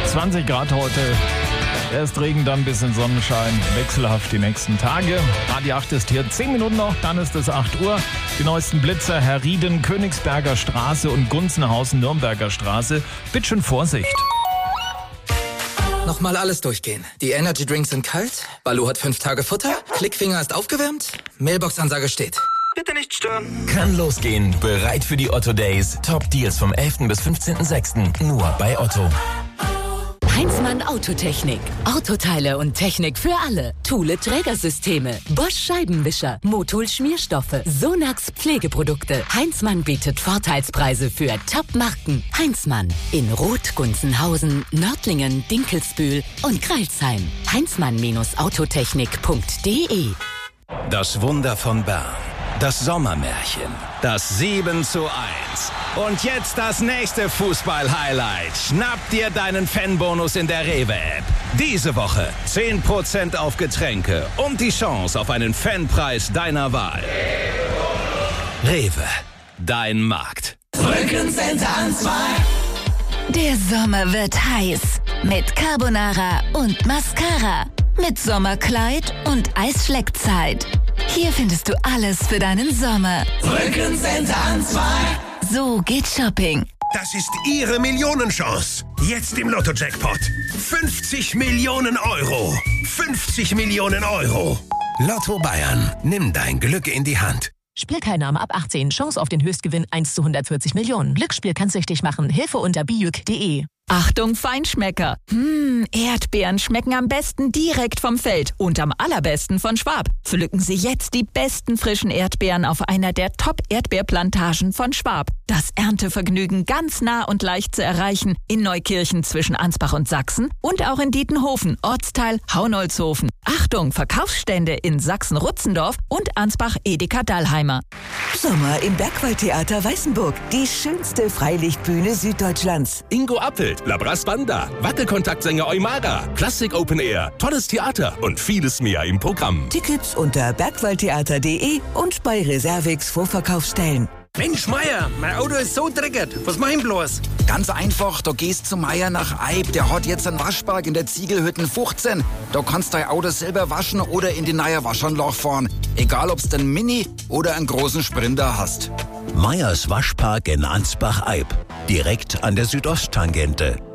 20 Grad heute. Erst Regen, dann ein bisschen Sonnenschein. Wechselhaft die nächsten Tage. Radio 8 ist hier 10 Minuten noch, dann ist es 8 Uhr. Die neuesten Blitzer, Herrieden, Königsberger Straße und Gunzenhausen, Nürnberger Straße. Bitte schön Vorsicht. Nochmal alles durchgehen. Die Energy Drinks sind kalt, Baloo hat 5 Tage Futter, Klickfinger ist aufgewärmt, Mailbox-Ansage steht. Bitte nicht stören. Kann losgehen. Bereit für die Otto Days. Top Deals vom 11. bis 15.06. Nur bei Otto. Heinzmann Autotechnik. Autoteile und Technik für alle. Thule Trägersysteme. Bosch Scheibenwischer. Motul Schmierstoffe. Sonax Pflegeprodukte. Heinzmann bietet Vorteilspreise für Top-Marken. Heinzmann. In Roth, Gunzenhausen, Nördlingen, Dinkelsbühl und Crailsheim. Heinzmann-autotechnik.de. Das Wunder von Bern. Das Sommermärchen. Das 7:1. Und jetzt das nächste Fußball-Highlight. Schnapp dir deinen Fanbonus in der Rewe-App. Diese Woche 10% auf Getränke und die Chance auf einen Fanpreis deiner Wahl. Rewe. Dein Markt. Rückencenter an 2. Der Sommer wird heiß. Mit Carbonara und Mascara. Mit Sommerkleid und Eisschleckzeit. Hier findest du alles für deinen Sommer. Rückencenter an 2. So geht Shopping. Das ist Ihre Millionenchance. Jetzt im Lotto-Jackpot. 50 Millionen Euro. 50 Millionen Euro. Lotto Bayern. Nimm dein Glück in die Hand. Spielteilnahme ab 18. Chance auf den Höchstgewinn 1 zu 140 Millionen. Glücksspiel kann süchtig machen. Hilfe unter bijuk.de. Achtung Feinschmecker. Erdbeeren schmecken am besten direkt vom Feld und am allerbesten von Schwab. Pflücken Sie jetzt die besten frischen Erdbeeren auf einer der Top-Erdbeerplantagen von Schwab. Das Erntevergnügen ganz nah und leicht zu erreichen in Neukirchen zwischen Ansbach und Sachsen und auch in Dietenhofen, Ortsteil Haunolzhofen. Achtung, Verkaufsstände in Sachsen-Rutzendorf und Ansbach-Edeka-Dallheimer. Sommer im Bergwaldtheater Weißenburg. Die schönste Freilichtbühne Süddeutschlands. Ingo Appelt, Labras Banda, Wackelkontaktsänger Eumara, Klassik Open Air, tolles Theater und vieles mehr im Programm. Tickets unter bergwaldtheater.de und bei Reservix Vorverkaufsstellen. Mensch, Meier, mein Auto ist so dreckig. Was mach ich bloß? Ganz einfach, du gehst zu Meier nach Eib. Der hat jetzt einen Waschberg in der Ziegelhütten 15. Da kannst du dein Auto selber waschen oder in die neue Waschanlage fahren. Egal, ob's den Mini oder einen großen Sprinter hast. Meyers Waschpark in Ansbach-Eib. Direkt an der Südosttangente.